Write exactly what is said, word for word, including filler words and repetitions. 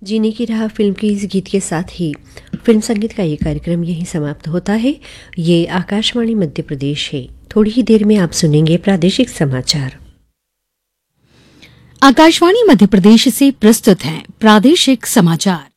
जीने की राह फिल्म के इस गीत के साथ ही फिल्म संगीत का ये कार्यक्रम यहीं समाप्त होता है। ये आकाशवाणी मध्य प्रदेश है। थोड़ी ही देर में आप सुनेंगे प्रादेशिक समाचार। आकाशवाणी मध्य प्रदेश से प्रस्तुत हैं प्रादेशिक समाचार।